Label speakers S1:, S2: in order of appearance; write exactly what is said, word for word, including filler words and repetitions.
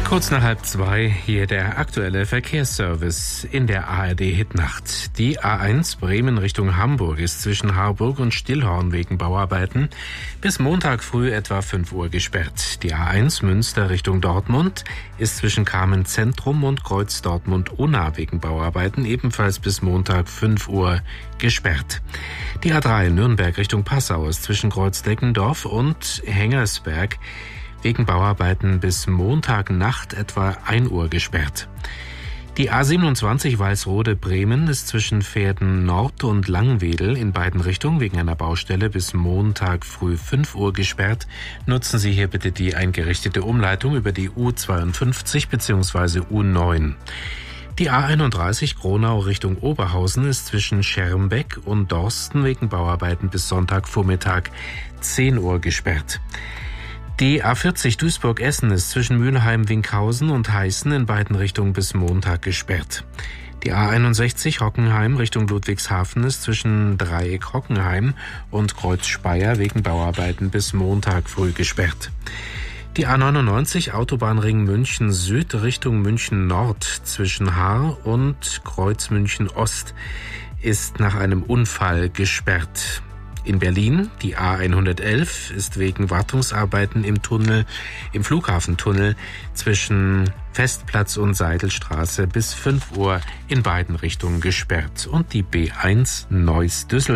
S1: Kurz nach halb zwei, hier der aktuelle Verkehrsservice in der A R D-Hitnacht. Die A eins Bremen Richtung Hamburg ist zwischen Harburg und Stillhorn wegen Bauarbeiten bis Montag früh etwa fünf Uhr gesperrt. Die A eins Münster Richtung Dortmund ist zwischen Kamen Zentrum und Kreuz Dortmund-Unna wegen Bauarbeiten ebenfalls bis Montag fünf Uhr gesperrt. Die A drei Nürnberg Richtung Passau ist zwischen Kreuz-Deckendorf und Hengersberg wegen Bauarbeiten bis Montagnacht etwa ein Uhr gesperrt. Die A siebenundzwanzig Walsrode-Bremen ist zwischen Pferden Nord und Langwedel in beiden Richtungen wegen einer Baustelle bis Montag früh fünf Uhr gesperrt. Nutzen Sie hier bitte die eingerichtete Umleitung über die U zweiundfünfzig bzw. U neun. Die A einunddreißig Gronau Richtung Oberhausen ist zwischen Schermbeck und Dorsten wegen Bauarbeiten bis Sonntagvormittag zehn Uhr gesperrt. Die A vierzig Duisburg-Essen ist zwischen Mülheim-Winkhausen und Heißen in beiden Richtungen bis Montag gesperrt. Die A einundsechzig Hockenheim Richtung Ludwigshafen ist zwischen Dreieck Hockenheim und Kreuz Speyer wegen Bauarbeiten bis Montag früh gesperrt. Die A neunundneunzig Autobahnring München Süd Richtung München Nord zwischen Haar und Kreuz München Ost ist nach einem Unfall gesperrt. In Berlin, die A hundertelf ist wegen Wartungsarbeiten im Tunnel, im Flughafentunnel zwischen Festplatz und Seidelstraße bis fünf Uhr in beiden Richtungen gesperrt. Und die B eins Neuss-Düsseldorf